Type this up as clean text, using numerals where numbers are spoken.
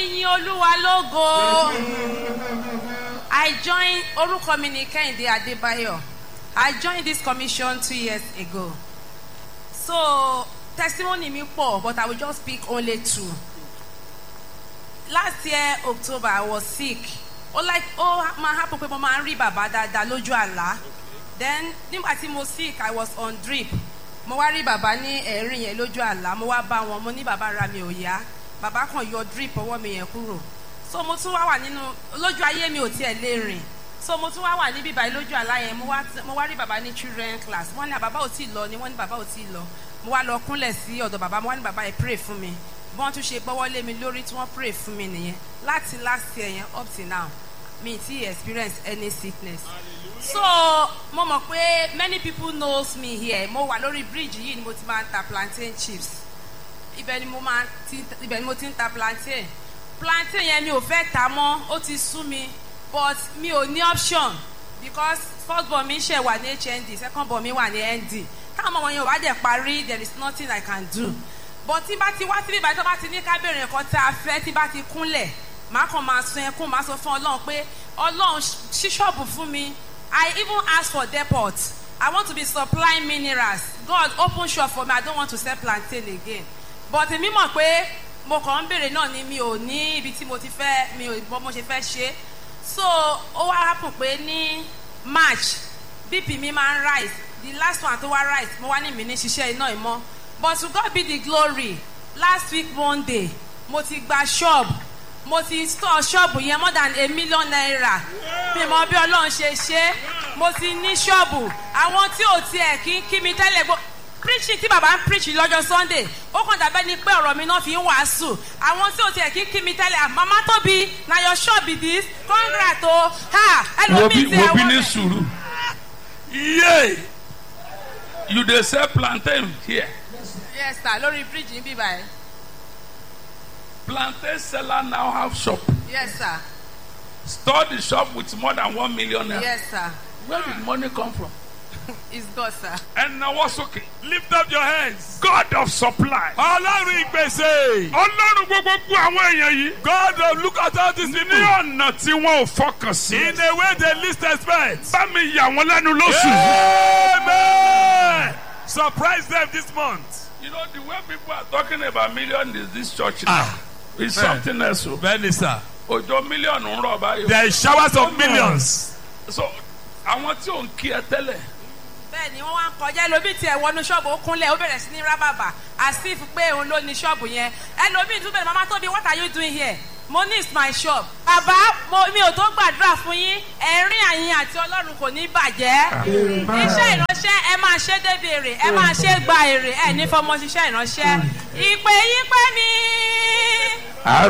yin Olúwa lógo. I joined orúkọ mi ní Kẹ́hìndé Adébáyọ̀. I joined this commission 2 years ago. So testimony mi pọ̀, but I will just pick only 2. Last year October I was sick. Máa happen pé mo máa ń rí bàbá dáadáa lójú àlá. Then nígbà tí mo sick I was on drip. Mo wá rí bàbá ní ẹ̀rín yẹn lójú àlá. Mo wá bá wọn, mo ní bàbá ara mi ò yá. Bàbá kan yọ drip ọwọ́ mi yẹn kúrò. So mo tún wá nínú lójú ayé mi ò tiẹ̀ lè rìn. So mo tún wá níbí báyìí lójú àlá yẹn. Mo wá rí bàbá ní children class. Wọ́n ní bàbá ò tí ì lọ ni wọ́n ní bàbá ò tí ì lọ. Mo wá lọ kúnlẹ̀ sí ọ̀dọ̀ bàbá. Mo wá ní bàbá ẹ pray fún mi. Bọ́n tún ṣe gbọ́wọ́ lé mi lórí tí wọ́n pray fún mi nìyẹn. Láti last year yẹn up till now mi ti experience any sickness. So mo mọ̀ pé many people knows me here. Mo wà lórí bridge yìí ni mo ti máa ń ta plantain chips. Ibẹ̀ ni mo ti ń ta plantain. Plantain yẹn mi ò fẹ́ tà mọ́, ó ti sú mi, but mi ò ní option because first born mi ṣe wà ní HND, second born mi wà ní ND. Táwọn ọmọ yẹn ò bá dẹ̀ parí, there is nothing I can do. But tí bá ti wá síbí ìbàdàn tó bá ti ní kábẹ̀rẹ̀ nǹkan tá a fẹ́, tí bá ti kúnlẹ̀ màá kàn máa sun ẹkún, màá sọ fún Ọlọ́run pé Ọlọ́run ṣí ṣọ́ọ̀bù fún mi. I even ask for depot. I want to be supplying minerals. God open shop for me. I don't want to sell plantain again. But èmi mọ̀ pé mo kàn ń bèrè náà ni mi ò ní ibi tí mo ti fẹ́, mi ò mọ̀ mo ṣe fẹ́ ṣe. So ó wá happen pé ní March BP mi máa ń rise. The last one tó wá rise mo wá ní mi ní ṣiṣẹ́ iná ìmọ̀. But to God be the glory. Last week Monday mo ti gba shop. Mo ti store shop yẹn more than ₦1 million. Mi mọ̀ bí Ọlọ́run ṣe ṣe. Mo ti ní shop. Àwọn tí ò tiẹ̀ kí mi tẹ́lẹ̀ gbọ́ preaching tí bàbá ń preach lọ́jọ́ Sunday ó kàn dàbẹ́ ni pé ọ̀rọ̀ mi náà fi ń wàásù. Àwọn tí ò tiẹ̀ kí mi tẹ́lẹ̀ Mama Tobi na your shop be this, congrats o. Ẹlòmíì tí ẹ wọ́n ní sùúrù. Yay! You dey sell plantain here. Yes sir, lórí bridge níbí báyìí. Plantain seller now have shop. Yes sir. Store the shop with more than =1 million. Yes sir. Where did money come from? It's God sir. And now what's okay? Lift up your hands. God of supply. Ọlọ́run ìpèsè. Ọlọ́run gbogbo àwọn èèyàn yìí. God of look at all these people. Ní ọ̀nà tí wọ́n ò fọkàn sí. In a way they least expect. Bá mi yà wọ́n lẹ́nu lóṣù. Amen. Surprise them this month. You know the way people are talking about million is this church now. It's something else. Bẹ́ẹ̀ni sir. Òjò mílíọ̀nù ń rọ̀ báyìí. There is showers of millions. So àwọn tí ò ń kí ẹ tẹ́lẹ̀. Bẹ́ẹ̀ni wọ́n wá ń kọjá ẹlòmíì tí ẹ wọnú ṣọ́ọ̀bù ó kúnlẹ̀ ó bẹ̀rẹ̀ sí ní rábàbà as if pé òun ló ní ṣọ́ọ̀bù yẹn. Ẹlòmíì tún bẹ̀rẹ̀ Mama Tobi, what are you doing here? Mo ní is my shop. Bàbá mi ò tó gbàdúrà fún yín, ẹ̀rín àyìn àti Ọlọ́run kò ní bàjẹ́. Iṣẹ́ ìránṣẹ́ ẹ máa ṣe débi èrè, ẹ máa ṣe gba èrè, ẹ ní fọmọ ṣiṣẹ́ ìránṣẹ́. Ìpè yín pé mi.